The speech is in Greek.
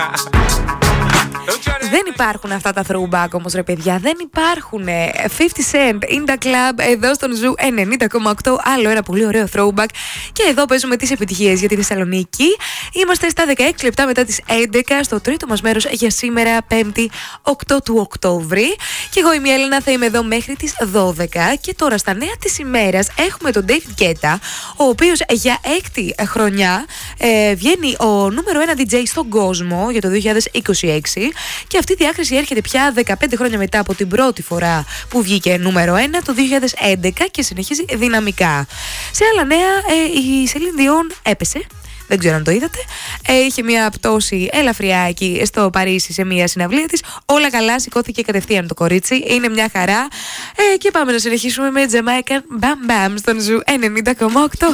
Δεν υπάρχουν αυτά τα throwback όμως, ρε παιδιά. Δεν υπάρχουν. 50 Cent, In The Club, εδώ στον Ζου 90,8. Άλλο ένα πολύ ωραίο throwback. Και εδώ παίζουμε τις επιτυχίες για τη Θεσσαλονίκη. Είμαστε στα 16 λεπτά μετά τις 11 στο τρίτο μας μέρος για σήμερα, 5η 8 του Οκτώβρη. Και εγώ είμαι η Έλενα, θα είμαι εδώ μέχρι τις 12. Και τώρα στα νέα της ημέρας έχουμε τον David Guetta, ο οποίος για 6η χρονιά βγαίνει ο νούμερο 1 DJ στον κόσμο για το 2026. Και αυτή η διάκριση έρχεται πια 15 χρόνια μετά από την πρώτη φορά που βγήκε νούμερο 1 το 2011 και συνεχίζει δυναμικά. Σε άλλα νέα, η Celine Dion έπεσε. Δεν ξέρω αν το είδατε. Είχε μια πτώση ελαφριά εκεί στο Παρίσι σε μια συναυλία της. Όλα καλά, σηκώθηκε κατευθείαν το κορίτσι. Είναι μια χαρά. Και πάμε να συνεχίσουμε με Jamaican Bam Bam στον Ζου 90,8.